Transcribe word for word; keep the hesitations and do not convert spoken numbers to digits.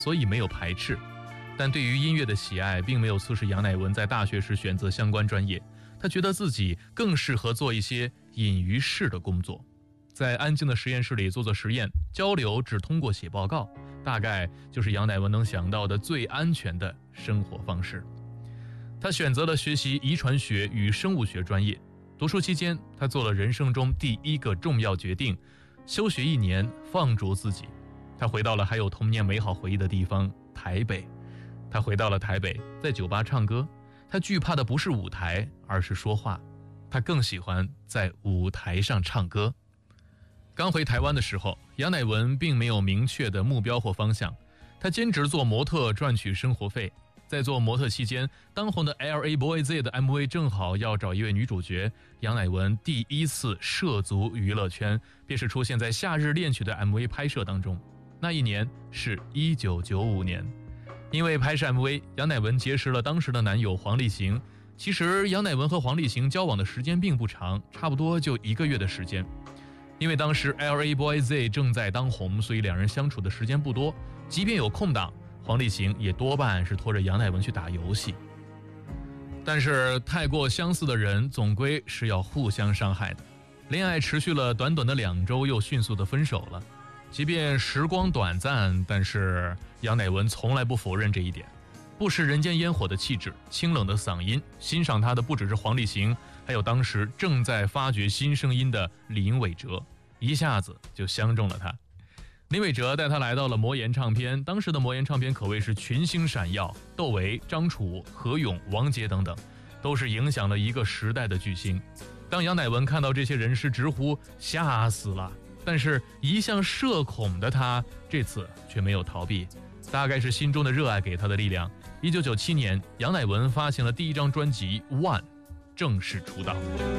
所以没有排斥。但对于音乐的喜爱并没有促使杨乃文在大学时选择相关专业，他觉得自己更适合做一些隐于世的工作，在安静的实验室里做做实验，交流只通过写报告，大概就是杨乃文能想到的最安全的生活方式。他选择了学习遗传学与生物学专业，读书期间他做了人生中第一个重要决定，休学一年，放逐自己。他回到了还有童年美好回忆的地方台北。他回到了台北，在酒吧唱歌。他惧怕的不是舞台，而是说话。他更喜欢在舞台上唱歌。刚回台湾的时候，杨乃文并没有明确的目标或方向，他兼职做模特赚取生活费。在做模特期间，当红的 L A Boy Z 的 M V 正好要找一位女主角，杨乃文第一次涉足娱乐圈，便是出现在《夏日恋曲》的 M V 拍摄当中。那一年是一九九五年。因为拍摄 M V， 杨乃文结识了当时的男友黄立行。其实杨乃文和黄立行交往的时间并不长，差不多就一个月的时间。因为当时 L A Boy Z 正在当红，所以两人相处的时间不多，即便有空档，黄立行也多半是拖着杨乃文去打游戏。但是太过相似的人总归是要互相伤害的，恋爱持续了短短的两周，又迅速的分手了。即便时光短暂，但是杨乃文从来不否认这一点。不食人间烟火的气质，清冷的嗓音，欣赏他的不只是黄立行，还有当时正在发掘新声音的林伟哲，一下子就相中了他。林伟哲带他来到了魔岩唱片，当时的魔岩唱片可谓是群星闪耀，窦唯、张楚、何勇、王杰等等，都是影响了一个时代的巨星。当杨乃文看到这些人时，直呼吓死了。但是一向社恐的他这次却没有逃避，大概是心中的热爱给他的力量。一九九七年，杨乃文发行了第一张专辑《One》，正式出道。